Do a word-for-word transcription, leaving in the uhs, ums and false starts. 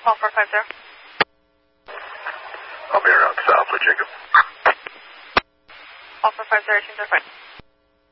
Call four five zero. I'll be around south with Jacob. Call four five zero, eighteen zero five.